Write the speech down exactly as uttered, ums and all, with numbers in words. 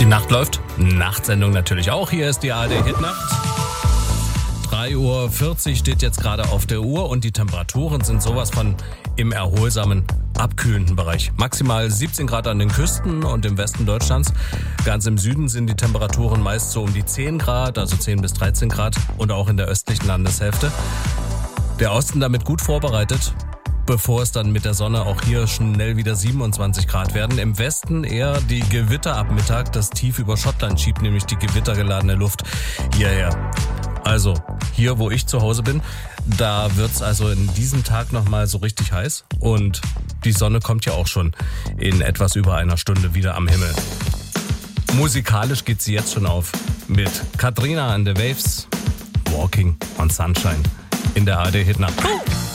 Die Nacht läuft, Nachtsendung natürlich auch. Hier ist die A R D Hitnacht. drei Uhr vierzig steht jetzt gerade auf der Uhr und die Temperaturen sind sowas von im erholsamen, abkühlenden Bereich. Maximal siebzehn Grad an den Küsten und im Westen Deutschlands. Ganz im Süden sind die Temperaturen meist so um die zehn Grad, also zehn bis dreizehn Grad und auch in der östlichen Landeshälfte. Der Osten damit gut vorbereitet, bevor es dann mit der Sonne auch hier schnell wieder siebenundzwanzig Grad werden. Im Westen eher die Gewitter ab Mittag. Das tief über Schottland schiebt nämlich die gewittergeladene Luft hierher. Also, hier wo ich zu Hause bin, da wird's also in diesem Tag nochmal so richtig heiß. Und die Sonne kommt ja auch schon in etwas über einer Stunde wieder am Himmel. Musikalisch geht sie jetzt schon auf mit Katrina and the Waves, Walking on Sunshine in der A R D Hitnacht.